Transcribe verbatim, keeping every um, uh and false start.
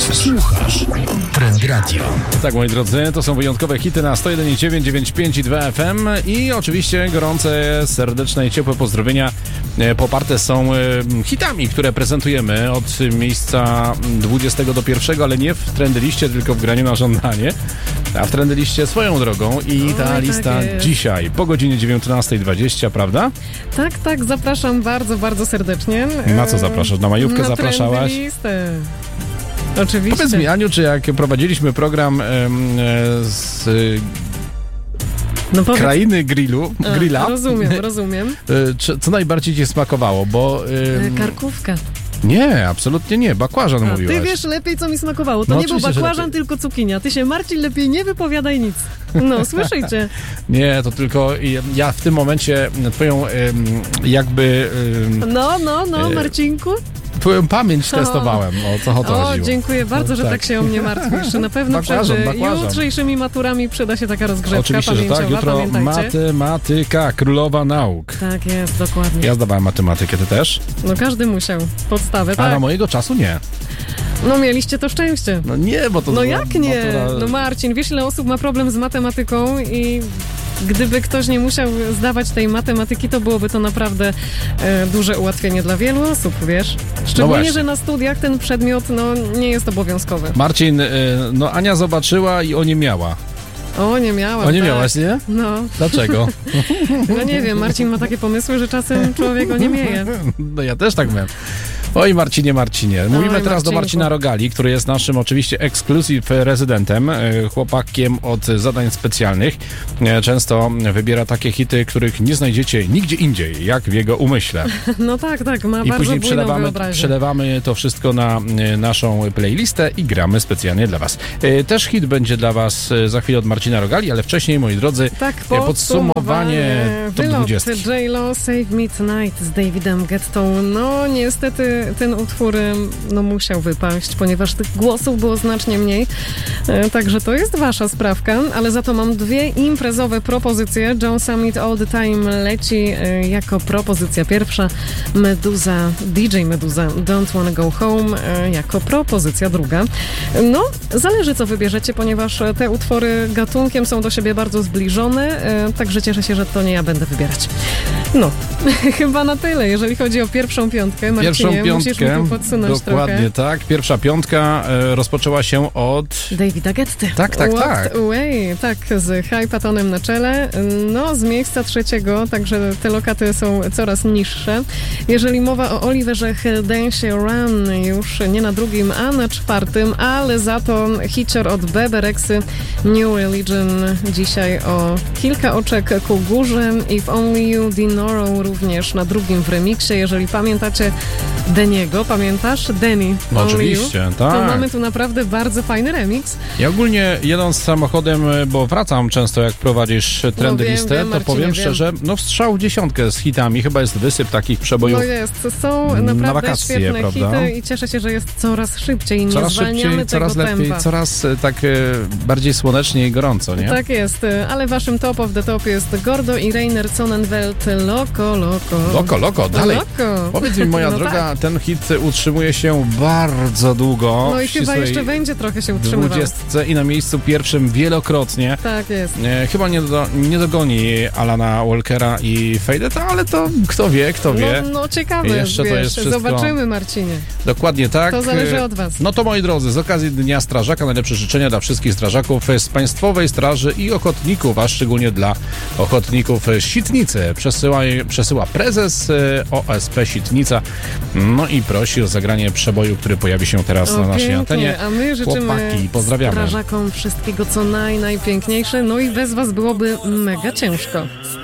Słuchasz Trend Radio. Tak, moi drodzy, to są wyjątkowe hity na sto jeden i dziewięć, dziewięćdziesiąt pięć i dwa F M i oczywiście gorące, serdeczne i ciepłe pozdrowienia poparte są hitami, które prezentujemy od miejsca dwudziestego do pierwszego, ale nie w trendyliście, tylko w graniu na żądanie, a w trendyliście swoją drogą i ta Oj, lista tak dzisiaj po godzinie dziewiętnasta dwadzieścia, prawda? Tak, tak, zapraszam bardzo, bardzo serdecznie. Na co zapraszasz? Na majówkę na zapraszałaś? Trendylistę. Oczywiście. Powiedz mi, Aniu, czy jak prowadziliśmy program em, e, z no powiedz... krainy grillu, A, grilla, Rozumiem, rozumiem. e, czy, co najbardziej ci smakowało? Bo em, Karkówka. nie, absolutnie nie, bakłażan A, mówiłaś. ty wiesz lepiej, co mi smakowało. To No nie był oczywiście, że bakłażan, lepiej. tylko cukinia. Ty się, Marcin, lepiej nie wypowiadaj nic. No, słyszycie? Nie, to tylko ja w tym momencie twoją em, jakby em, No, no, no, E, Marcinku. twoją pamięć testowałem, o co o to O, chodziło. dziękuję bardzo, No że tak. tak się o mnie martwisz. Na pewno Bakłażan, przed bakłażan. jutrzejszymi maturami przyda się taka rozgrzewka Oczywiście, że tak, pamięciowa, jutro pamiętajcie. matematyka, królowa nauk. Tak jest, dokładnie. Ja zdawałem matematykę, ty też? No każdy musiał. Podstawę, A tak. na mojego czasu nie. No mieliście to szczęście. No nie, bo to... No była jak nie? matura- No Marcin, wiesz ile osób ma problem z matematyką i gdyby ktoś nie musiał zdawać tej matematyki, to byłoby to naprawdę e, duże ułatwienie dla wielu osób, wiesz? Szczególnie, właśnie. że na studiach ten przedmiot no, nie jest obowiązkowy. Marcin, y, no Ania zobaczyła i oniemiała. O, nie miałam. O, nie tak. miałaś, nie? No, Dlaczego? no nie wiem, Marcin ma takie pomysły, że czasem człowiek o nie mieje. No ja też tak miałem. Oj, Marcinie, Marcinie. Mówimy Oj, teraz do Marcinku. Marcina Rogali, który jest naszym oczywiście ekskluzyw rezydentem, e, chłopakiem od zadań specjalnych. E, Często wybiera takie hity, których nie znajdziecie nigdzie indziej, jak w jego umyśle. No tak, tak, ma I bardzo później bujną przelewamy, wyobraźnię. przelewamy to wszystko na e, naszą playlistę i gramy specjalnie dla was. E, Też hit będzie dla was e, za chwilę od Marcina Rogali, ale wcześniej, moi drodzy, Tak, e, podsumowanie top Wylot dwudziesty. J-Lo, Save Me Tonight z Davidem Guettą. No niestety ten utwór no, musiał wypaść, ponieważ tych głosów było znacznie mniej. E, także to jest wasza sprawka, ale za to mam dwie imprezowe propozycje. John Summit All The Time leci e, jako propozycja pierwsza. Meduza, D J Meduza Don't Wanna Go Home e, jako propozycja druga. No, zależy co wybierzecie, ponieważ te utwory gatunkiem są do siebie bardzo zbliżone, e, także cieszę się, że to nie ja będę wybierać. No, chyba na tyle, jeżeli chodzi o pierwszą piątkę. Marcinie, Pierwszą musisz mi piątkę, tu podsunąć dokładnie trochę. tak. Pierwsza piątka e, rozpoczęła się od... Davida Getty. Tak, tak, Walked tak. Away, tak, z Hypatonem na czele. No, z miejsca trzeciego, także te lokaty są coraz niższe. Jeżeli mowa o Oliverze Heldensie Run, już nie na drugim, a na czwartym, ale za to hicior od Bebe Rexy New Religion dzisiaj o kilka oczek ku górze. If Only You, Dinoro również na drugim w remiksie. Jeżeli pamiętacie Deniego, pamiętasz? Denny. No, Only oczywiście, You. tak. To mamy tu naprawdę bardzo fajny remix. Ja ogólnie jedąc samochodem, bo wracam często jak prowadzisz trendy No wiem, listę, wiem, to Marcinie, powiem wiem. szczerze, no strzał w dziesiątkę z hitami, chyba jest wysyp takich przebojów. No jest, są na naprawdę wakacje, świetne prawda? hity i cieszę się, że jest coraz szybciej. Nie Coraz zwalniamy szybciej, tego coraz lepiej, tempa. coraz e, tak e, bardziej słonecznie i gorąco, nie? Tak jest, ale waszym top of the top jest Gordo i Rainer Sonnenfeld Loco, Loco. Loko, loko, dalej. Loco. Powiedz mi, moja No droga, tak. ten hit utrzymuje się bardzo długo. No i w chyba ścisłej jeszcze będzie trochę się utrzymywał. dwudziestce i na miejscu pierwszym wielokrotnie. Tak jest. E, chyba nie, do, nie dogoni Alana Walkera i Faded, ale to kto wie, kto wie. No, no ciekawe, Jeszcze to wiesz, jest wszystko- zobaczymy, Marcinie. Dokładnie tak. To zależy od was. No to moi drodzy, z okazji Dnia Strażaka najlepsze życzenia dla wszystkich strażaków z Państwowej Straży i ochotników, a szczególnie dla ochotników Sitnicy. Przesyła, przesyła prezes e, O S P Sitnica, no i prosi o zagranie przeboju, który pojawi się teraz O, na naszej pięknie. antenie. A my życzymy Chłopaki, pozdrawiamy. strażakom wszystkiego co naj, najpiękniejsze, no i bez was byłoby mega ciężko.